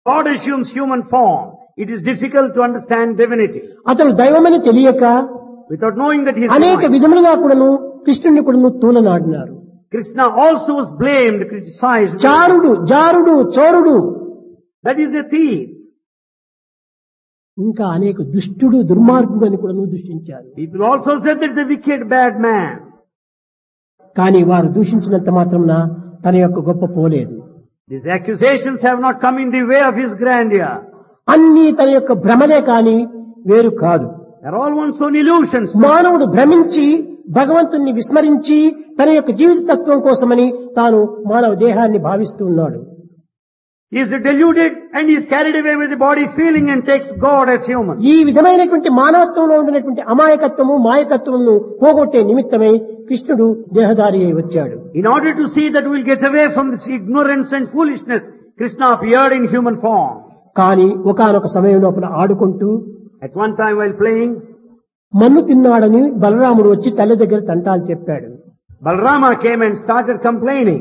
God assumes human form. It is difficult to understand divinity. అతడు దైవమని తెలియక Without knowing that he is అనేక divine. విధములుగా కూడాను కృష్ణుని కూడాను తూలనాడినారు. Krishna also was blamed, criticized. చారుడు, జారుడు, చోరుడు, That is a thief. ఇంకా అనేక దుష్టుడు, దుర్మార్గుడు అని కూడాను దూషించారు. People also said that is a wicked, bad man. కానీ వారు దూషించినంత మాత్రమున తన యొక్క గొప్ప పోలేదు. These accusations have not come in the way of his grandeur. అన్నీ తన యొక్క భ్రమలే కాని వేరు కాదు. They're all one's own illusions. మానవుడు భ్రమించి భగవంతుణ్ణి విస్మరించి తన యొక్క జీవిత తత్వం కోసమని తాను మానవ దేహాన్ని భావిస్తూ ఉన్నాడు. He is deluded and he is carried away with the body feeling and takes God as human. ఈ విధమైనటువంటి మానవత్వంలో ఉండినటువంటి అమాయకత్వము మాయకత్వమును పోగొట్టే నిమిత్తమై కృష్ణుడు దేహధారి అయి వచ్చాడు. In order to see that we'll get away from this ignorance and foolishness, Krishna appeared in human form. కానీ ఒకానొక సమయం లోపల ఆడుకుంటూ At one time while playing, మన్ను తిన్నాడని బలరాముడు వచ్చి తల్లి దగ్గర తంటాలు చెప్పాడు. Balarama came and started complaining.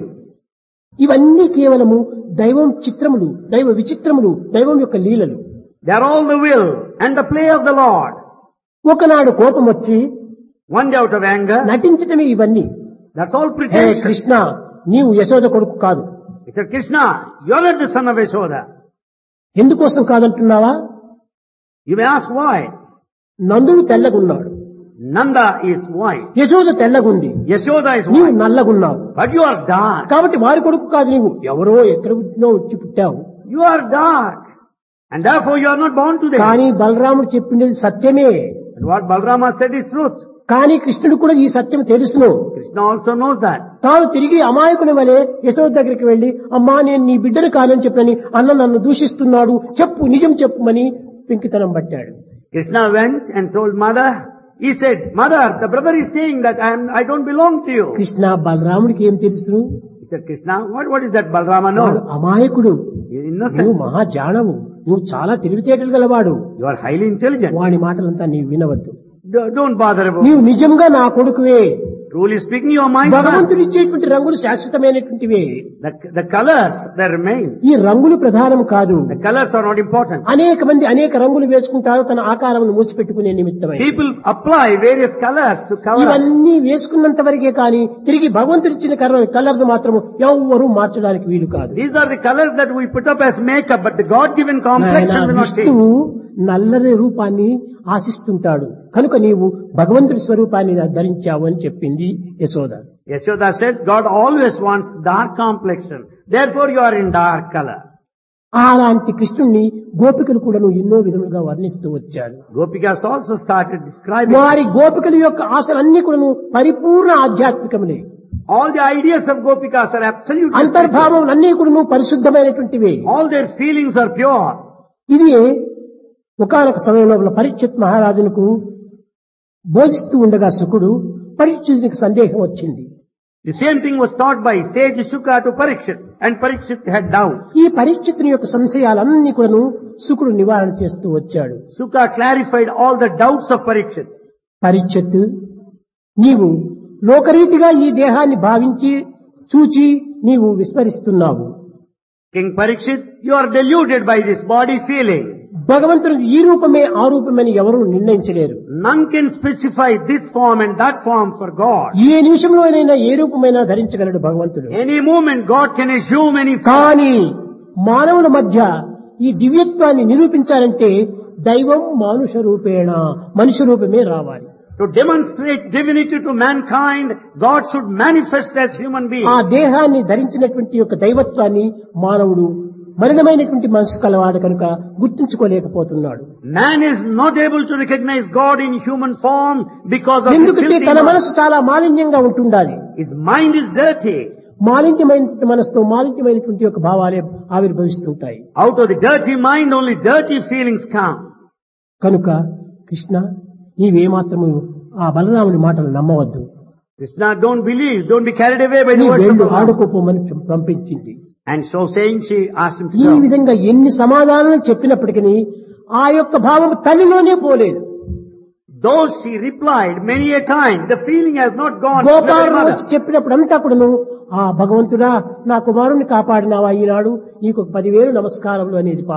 ఇవన్నీ కేవలము దైవం చిత్రములు, దైవ విచిత్రములు, దైవం యొక్క లీలలు. They are all the will and the play of the Lord. ఒకనాడు కోపం వచ్చి One day out of anger, నటించటమే ఇవన్నీ. that's all hey pretension. Krishna, నీవు యశోద కొడుకు కాదు. He said, Krishna, you are not the son of Yashoda. ఎందుకోసం కాదంటున్నావా? You may ask why. నందుడు తెల్లగున్నాడు, Nanda is white. Yashoda తెల్లగుంది, Yashoda is నీవు white. నల్లగున్నావు. But you are dark. కాబట్టి వారి కొడుకు కాదు నీవు. ఎవరో ఎక్కడ పుట్టినో వచ్చి పుట్టావు. You are dark. And therefore you are not born today. కానీ బలరాముడు చెప్పింది సత్యమే. And what Balarama said is truth. కానీ కృష్ణుడు కూడా ఈ సత్యం తెలుసును. Krishna also knows that. తాను తిరిగి అమాయకుని వలె యశోద దగ్గరికి వెళ్లి, అమ్మా నేను నీ బిడ్డను కాదని చెప్పని అన్న నన్ను దూషిస్తున్నాడు, చెప్పు నిజం చెప్పుమని పింకితనం పట్టాడు. Krishna went and told mother, he said, Mother, the brother is saying that I don't belong to you. Krishna బలరాముడికి ఏం తెలుసు? He said, Krishna, what is that Balarama వాడు knows? అమాయకుడు, He is నువ్వు innocent. మహాజానవు, నువ్వు చాలా తెలివితేటలు గలవాడు. You are highly intelligent. వాడి మాటలంతా నీవు వినవద్దు. Don't bother about it. నీవు నిజంగా నా కొడుకువే. Truly speaking, you are my son. భగవంతుడు ఇచ్చేటువంటి రంగులు శాశ్వతమైనటువంటివే. The colors, they remain. ఈ రంగులు ప్రధానం కాదు. The colors are not important. అనేక మంది అనేక రంగులు వేసుకుంటారు తన ఆకారమును మూసిపెట్టుకునే నిమిత్తమై. People apply various colors to cover up. ఇవన్నీ వేసుకున్నంత వరకే కానీ తిరిగి భగవంతుడు ఇచ్చిన కలర్ ను మాత్రం ఎవ్వరూ మార్చడానికి వీలు కాదు. These are the colors that we put up as makeup, but the God-given complexion will not change. విష్ణువు నల్లని రూపాన్ని ఆశిస్తుంటాడు కనుక నీవు భగవంతుడి స్వరూపాన్ని ధరించావు అని చెప్పింది Yashoda. Yashoda said, God always wants dark complexion. Therefore you are in dark color. అలాంటి కృష్ణుణ్ణి గోపికలు కూడా ఎన్నో విధములుగా వర్ణిస్తూ వచ్చారు. Gopikas also started describing. వారి గోపికల యొక్క ఆశలన్నీ కూడా పరిపూర్ణ ఆధ్యాత్మికములే. All the ideas of Gopikas are absolutely spiritual. అంతర్భావం అన్నీ కూడా పరిశుద్ధమైనటువంటివే. All their feelings are pure. ఇది ఒకానొక సమయంలో పరీక్షిత్ మహారాజునకు బోధిస్తూ ఉండగా శుకుడు పరీక్షితునికి సందేహం వచ్చింది. The same thing was taught by sage Shuka to Parikshit, and Parikshit had doubt. ఈ పరీక్షితుని యొక్క సంశయాలన్నీ కూడాను శుకుడు నివారణ చేస్తూ వచ్చాడు. Shuka clarified all the doubts of Parikshit. Parikshit, నీవు లోకరీతిగా ఈ దేహాన్ని భావించి చూచి నీవు విస్మరిస్తున్నావు. King Parikshit, you are deluded by this body feeling. భగవంతుడు ఈ రూపమే ఆ రూపమని ఎవరూ నిర్ణయించలేరు. None can specify this form and that form for God. ఏ నిమిషంలోనైనా ఏ రూపమైనా ధరించగలడు భగవంతుడు. Any moment God can assume any form. కానీ మానవుల మధ్య ఈ దివ్యత్వాన్ని నిరూపించాలంటే దైవం మానుష రూపేణ, మనుష్య రూపమే రావాలి. To demonstrate divinity to mankind, God should manifest as human being. ఆ దేహాన్ని ధరించినటువంటి యొక్క దైవత్వాన్ని మానవుడు మలినమైనటువంటి మనసు కలవాడు కనుక గుర్తించుకోలేకపోతున్నాడు. Man is not able to recognize God in human form because of his ఎందుకంటే filthy తన mind. మనసు చాలా మాలిన్యంగా ఉంటుండాలి. His mind is dirty. మాలిన్యమైనటువంటి మనసుతో మాలిన్యమైనటువంటి యొక్క భావాలే ఆవిర్భవిస్తుంటాయి. Out of the dirty mind only dirty feelings come. కనుక కృష్ణ, నీవేమాత్రము ఆ బలరాముని మాటలు నమ్మవద్దు. Krishna, don't believe, don't be carried away by నీ the words of వెళ్ళు the Lord. ఆడుకోపోమని పంపించింది. And so saying, she asked him to ఈ go. విధంగా ఎన్ని సమాధానాలు చెప్పినప్పటికీ ఆ యొక్క భావం తల్లిలోనే పోలేదు. Though she replied many a time, the feeling has not gone to the గోపాలను mother. వచ్చి చెప్పినప్పుడు అంతా కూడాను, ఆ భగవంతుడా నా కుమారుని కాపాడినావా ఈనాడు, నీకు 10,000 నమస్కారములు అనేది